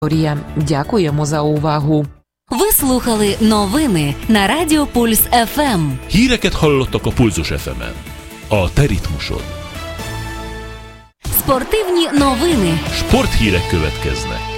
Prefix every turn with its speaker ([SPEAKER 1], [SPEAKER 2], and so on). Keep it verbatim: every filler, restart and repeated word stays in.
[SPEAKER 1] Дякуємо за увагу.
[SPEAKER 2] Ви слухали новини на Радіо Пульс еф ем.
[SPEAKER 3] Híreket hallottak a Pulzus еф емен. A te ritmusod.
[SPEAKER 2] Спортивні новини.
[SPEAKER 3] Sporthírek következnek.